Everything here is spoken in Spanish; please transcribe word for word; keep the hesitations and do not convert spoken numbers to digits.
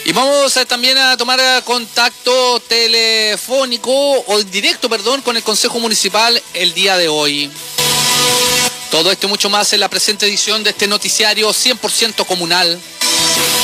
Y vamos a, también a tomar contacto telefónico o directo, perdón, con el Consejo Municipal el día de hoy. Todo esto y mucho más en la presente edición de este noticiario cien por ciento comunal.